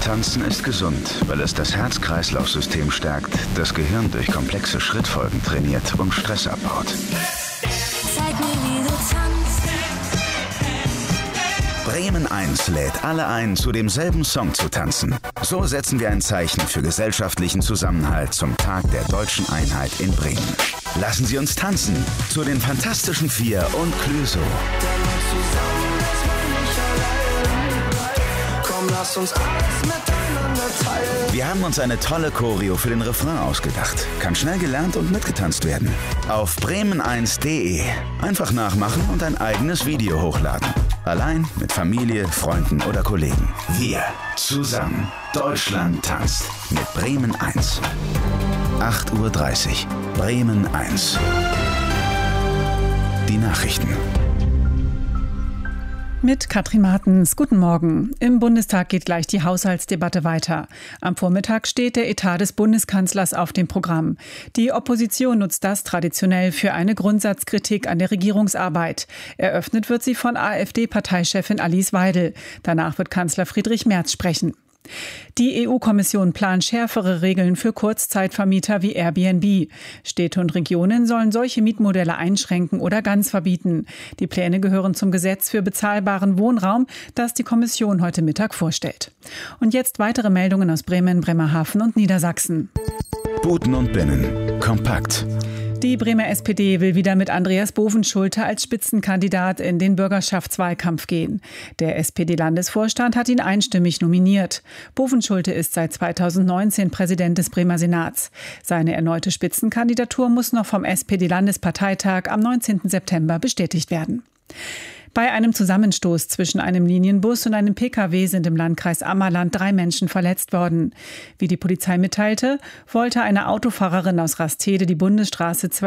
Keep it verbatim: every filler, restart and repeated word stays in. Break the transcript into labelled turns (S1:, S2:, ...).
S1: Tanzen ist gesund, weil es das Herz-Kreislauf-System stärkt, das Gehirn durch komplexe Schrittfolgen trainiert und Stress abbaut.
S2: Zeig mir, wie du tanzt.
S1: Bremen eins lädt alle ein, zu demselben Song zu tanzen. So setzen wir ein Zeichen für gesellschaftlichen Zusammenhalt zum Tag der deutschen Einheit in Bremen. Lassen Sie uns tanzen zu den Fantastischen Vier und Clüso.
S3: Komm, lass uns alles miteinander teilen.
S1: Wir haben uns eine tolle Choreo für den Refrain ausgedacht. Kann schnell gelernt und mitgetanzt werden. Auf bremen eins punkt de. Einfach nachmachen und ein eigenes Video hochladen. Allein, mit Familie, Freunden oder Kollegen. Wir zusammen. Deutschland tanzt mit Bremen eins. acht Uhr dreißig. Bremen eins. Die Nachrichten.
S4: Mit Katrin Martens. Guten Morgen. Im Bundestag geht gleich die Haushaltsdebatte weiter. Am Vormittag steht der Etat des Bundeskanzlers auf dem Programm. Die Opposition nutzt das traditionell für eine Grundsatzkritik an der Regierungsarbeit. Eröffnet wird sie von AfD-Parteichefin Alice Weidel. Danach wird Kanzler Friedrich Merz sprechen. Die E U-Kommission plant schärfere Regeln für Kurzzeitvermieter wie Airbnb. Städte und Regionen sollen solche Mietmodelle einschränken oder ganz verbieten. Die Pläne gehören zum Gesetz für bezahlbaren Wohnraum, das die Kommission heute Mittag vorstellt. Und jetzt weitere Meldungen aus Bremen, Bremerhaven und Niedersachsen.
S1: Buten und Binnen. Kompakt.
S4: Die Bremer S P D will wieder mit Andreas Bovenschulte als Spitzenkandidat in den Bürgerschaftswahlkampf gehen. Der S P D-Landesvorstand hat ihn einstimmig nominiert. Bovenschulte ist seit zweitausendneunzehn Präsident des Bremer Senats. Seine erneute Spitzenkandidatur muss noch vom S P D-Landesparteitag am neunzehnten September bestätigt werden. Bei einem Zusammenstoß zwischen einem Linienbus und einem Pkw sind im Landkreis Ammerland drei Menschen verletzt worden. Wie die Polizei mitteilte, wollte eine Autofahrerin aus Rastede die Bundesstraße